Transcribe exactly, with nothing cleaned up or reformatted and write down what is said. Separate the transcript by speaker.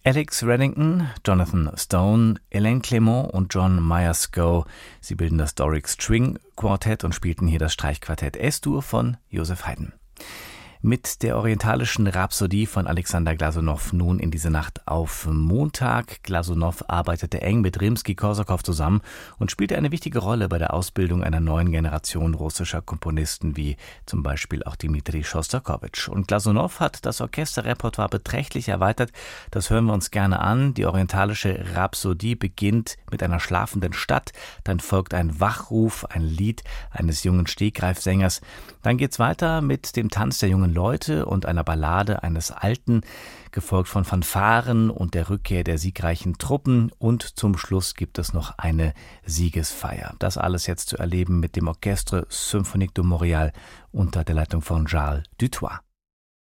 Speaker 1: Alex Reddington, Jonathan Stone, Elaine Clement und John Myers-Go. Sie bilden das Doric String Quartett und spielten hier das Streichquartett S-Dur von Joseph Haydn. Mit der orientalischen Rhapsodie von Alexander Glasunow nun in diese Nacht auf Montag. Glasunow arbeitete eng mit Rimski-Korsakow zusammen und spielte eine wichtige Rolle bei der Ausbildung einer neuen Generation russischer Komponisten, wie zum Beispiel auch Dmitri Schostakowitsch. Und Glasunow hat das Orchesterrepertoire beträchtlich erweitert. Das hören wir uns gerne an. Die orientalische Rhapsodie beginnt mit einer schlafenden Stadt, dann folgt ein Wachruf, ein Lied eines jungen Stegreifsängers. Dann geht's weiter mit dem Tanz der jungen Leute und einer Ballade eines Alten, gefolgt von Fanfaren und der Rückkehr der siegreichen Truppen, und zum Schluss gibt es noch eine Siegesfeier. Das alles jetzt zu erleben mit dem Orchestre Symphonique de Montréal unter der Leitung von Charles Dutoit.